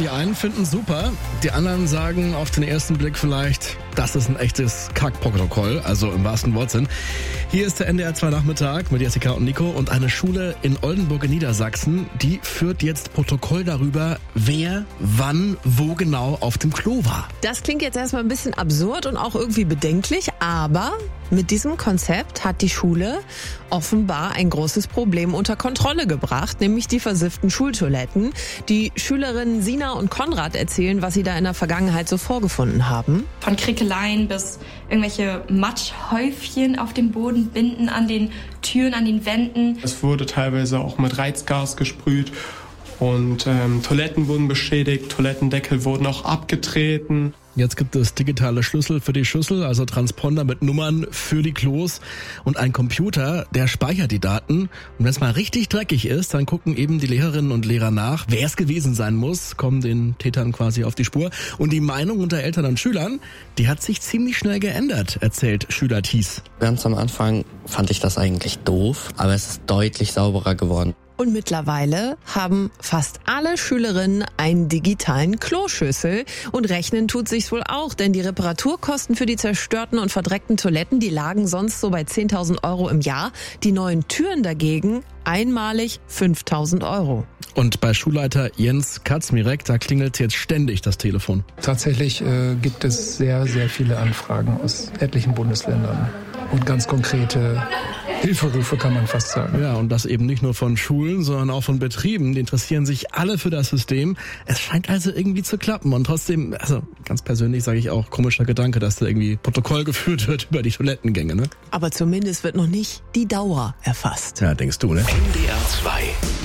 Die einen finden super, die anderen sagen auf den ersten Blick vielleicht, das ist ein echtes Kackprotokoll, also im wahrsten Wortsinn. Hier ist der NDR 2 Nachmittag mit Jessica und Nico und eine Schule in Oldenburg in Niedersachsen, die führt jetzt Protokoll darüber, wer, wann, wo genau auf dem Klo war. Das klingt jetzt erstmal ein bisschen absurd und auch irgendwie bedenklich, aber mit diesem Konzept hat die Schule offenbar ein großes Problem unter Kontrolle gebracht, nämlich die versifften Schultoiletten. Die Schülerinnen Sina und Konrad erzählen, was sie da in der Vergangenheit so vorgefunden haben. Von Krickeleien bis irgendwelche Matschhäufchen auf dem Boden, Binden an den Türen, an den Wänden. Es wurde teilweise auch mit Reizgas gesprüht und Toiletten wurden beschädigt, Toilettendeckel wurden auch abgetreten. Jetzt gibt es digitale Schlüssel für die Schüssel, also Transponder mit Nummern für die Klos und ein Computer, der speichert die Daten. Und wenn es mal richtig dreckig ist, dann gucken eben die Lehrerinnen und Lehrer nach, wer es gewesen sein muss, kommen den Tätern quasi auf die Spur. Und die Meinung unter Eltern und Schülern, die hat sich ziemlich schnell geändert, erzählt Schüler Thies. Ganz am Anfang fand ich das eigentlich doof, aber es ist deutlich sauberer geworden. Und mittlerweile haben fast alle Schülerinnen einen digitalen Kloschüssel. Und rechnen tut sich's wohl auch, denn die Reparaturkosten für die zerstörten und verdreckten Toiletten, die lagen sonst so bei 10.000 € im Jahr. Die neuen Türen dagegen einmalig 5.000 €. Und bei Schulleiter Jens Kaczmirek, da klingelt jetzt ständig das Telefon. Tatsächlich gibt es sehr, sehr viele Anfragen aus etlichen Bundesländern und ganz konkrete Hilferufe, kann man fast sagen. Ja, und das eben nicht nur von Schulen, sondern auch von Betrieben. Die interessieren sich alle für das System. Es scheint also irgendwie zu klappen. Und trotzdem, also ganz persönlich sage ich auch, komischer Gedanke, dass da irgendwie Protokoll geführt wird über die Toilettengänge, ne? Aber zumindest wird noch nicht die Dauer erfasst. Ja, denkst du, ne? NDR 2